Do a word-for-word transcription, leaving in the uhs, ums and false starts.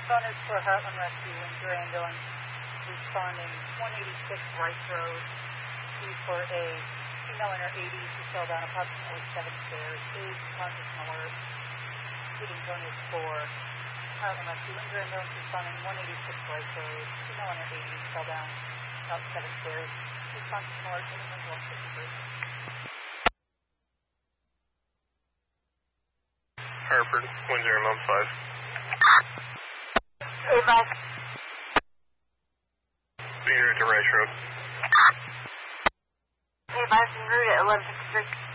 Phoners for Heartland Rescue, Windsor Ambulance, responding one eighty-six Rice Road, due for a female in her eighties who fell down approximately seven stairs. Is conscious and alert. Speeding zone is four. Heartland Rescue, Windsor Ambulance, responding one eighty-six Rice Road, female in her eighties fell down about seven stairs. Is conscious and alert. Speeding zone one fifty-three. Hartford, Windsor Ambulance five. Hey, bye. Being route to Rice Road. Hey, bye, from route at eleven fifty-three.